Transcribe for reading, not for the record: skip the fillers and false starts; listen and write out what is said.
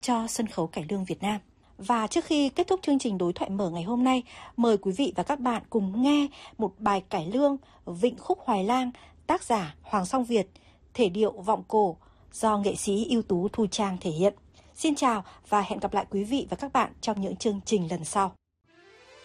cho sân khấu cải lương Việt Nam. Và trước khi kết thúc chương trình đối thoại mở ngày hôm nay, mời quý vị và các bạn cùng nghe một bài cải lương Vịnh Khúc Hoài Lang, tác giả Hoàng Song Việt, thể điệu vọng cổ do nghệ sĩ ưu tú Thu Trang thể hiện. Xin chào và hẹn gặp lại quý vị và các bạn trong những chương trình lần sau.